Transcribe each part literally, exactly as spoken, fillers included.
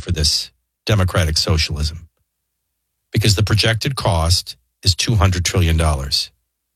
for this democratic socialism because the projected cost is two hundred trillion dollars.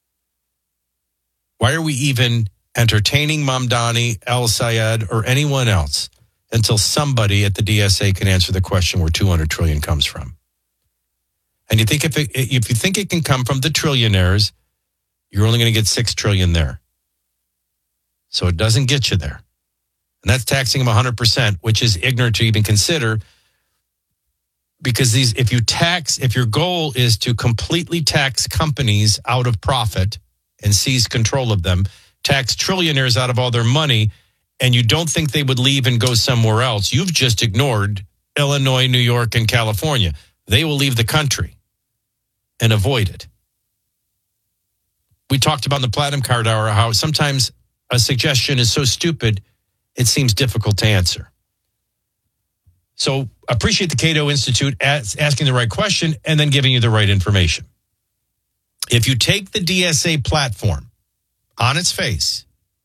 Why are we even entertaining Mamdani, El Sayed, or anyone else until somebody at the D S A can answer the question where two hundred trillion dollars comes from? And you think if it, if you think it can come from the trillionaires, you're only going to get six trillion dollars there. So it doesn't get you there. And that's taxing them one hundred percent, which is ignorant to even consider. Because these, if you tax, if your goal is to completely tax companies out of profit and seize control of them, tax trillionaires out of all their money, and you don't think they would leave and go somewhere else, you've just ignored Illinois, New York, and California. They will leave the country and avoid it. We talked about in the Platinum Card Hour how sometimes a suggestion is so stupid, it seems difficult to answer. So appreciate the Cato Institute as asking the right question and then giving you the right information. If you take the D S A platform on its face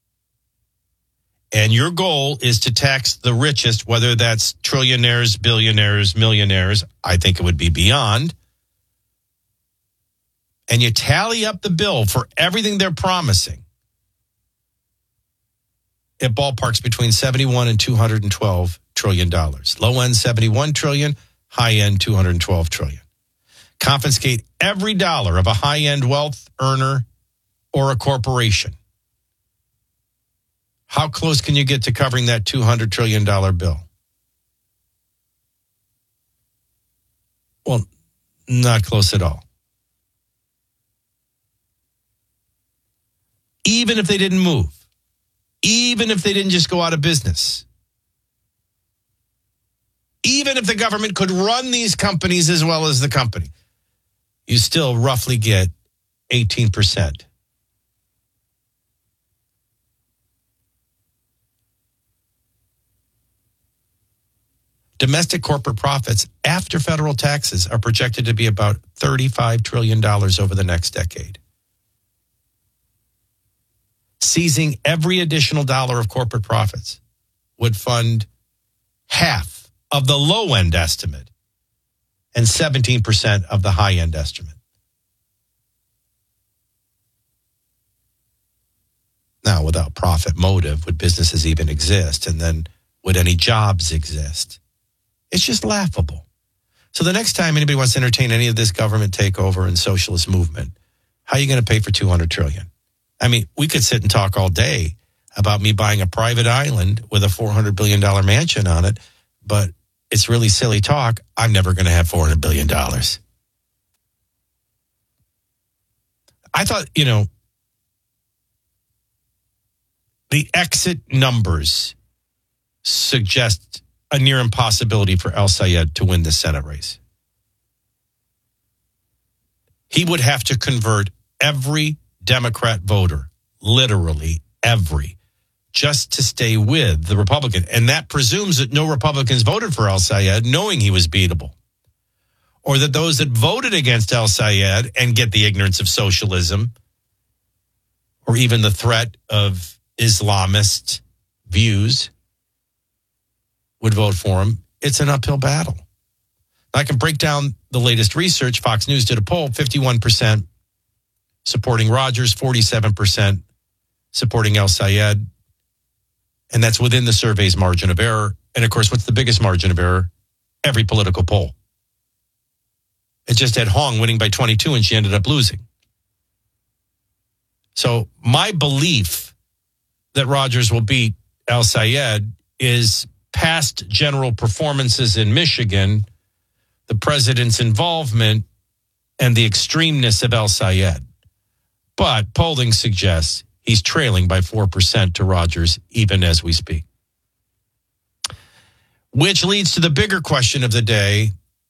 and your goal is to tax the richest, whether that's trillionaires, billionaires, millionaires, I think it would be beyond, and you tally up the bill for everything they're promising, it ballparks between seventy-one and two hundred twelve trillion dollars. Low end seventy-one trillion, high end two hundred twelve trillion. Confiscate every dollar of a high end wealth earner or a corporation. How close can you get to covering that two hundred trillion dollars bill? Well, not close at all. Even if they didn't move, even if they didn't just go out of business, even if the government could run these companies as well as the company, you still roughly get eighteen percent. Domestic corporate profits after federal taxes are projected to be about thirty-five trillion dollars over the next decade. Seizing every additional dollar of corporate profits would fund half of the low-end estimate and seventeen percent of the high-end estimate. Now, without profit motive, would businesses even exist? And then would any jobs exist? It's just laughable. So the next time anybody wants to entertain any of this government takeover and socialist movement, how are you going to pay for two hundred trillion dollars? I mean, we could sit and talk all day about me buying a private island with a four hundred billion dollars mansion on it, but it's really silly talk. I'm never going to have four hundred billion dollars. I thought, you know, the exit numbers suggest a near impossibility for El Sayed to win the Senate race. He would have to convert every Democrat voter, literally every, just to stay with the Republican. And that presumes that no Republicans voted for El Sayed knowing he was beatable. Or that those that voted against El Sayed and get the ignorance of socialism or even the threat of Islamist views would vote for him. It's an uphill battle. I can break down the latest research. Fox News did a poll, fifty-one percent supporting Rogers, forty-seven percent supporting El Sayed. And that's within the survey's margin of error. And of course, what's the biggest margin of error? Every political poll. It just had Hong winning by twenty-two and she ended up losing. So my belief that Rogers will beat El Sayed is past general performances in Michigan, the president's involvement, and the extremeness of El Sayed. But polling suggests he's trailing by four percent to Rogers even as we speak. Which leads to the bigger question of the day,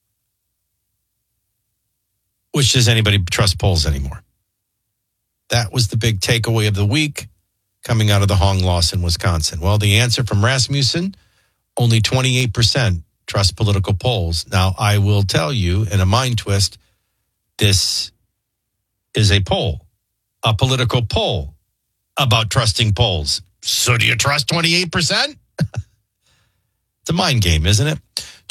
which does anybody trust polls anymore? That was the big takeaway of the week coming out of the Hong loss in Wisconsin. Well, the answer from Rasmussen, only twenty-eight percent trust political polls. Now, I will tell you in a mind twist, this is a poll, a political poll about trusting polls. So do you trust twenty-eight percent? It's a mind game, isn't it?